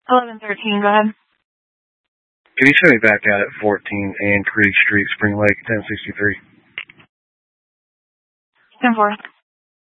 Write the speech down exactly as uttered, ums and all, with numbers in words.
eleven thirteen, go ahead. Can you send me back out at fourteen Ann Creek Street, Spring Lake, ten sixty-three? ten four.